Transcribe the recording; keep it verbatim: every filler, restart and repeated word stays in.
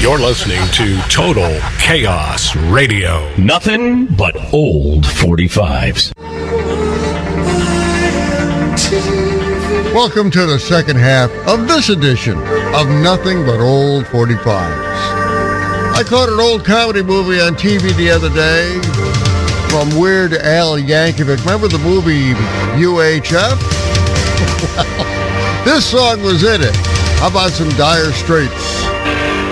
You're listening to Total Chaos Radio. Nothing but old forty-fives. Welcome to the second half of this edition of Nothing But Old forty-fives. I caught an old comedy movie on T V the other day from Weird Al Yankovic. Remember the movie U H F? Well, this song was in it. How about some Dire Straits?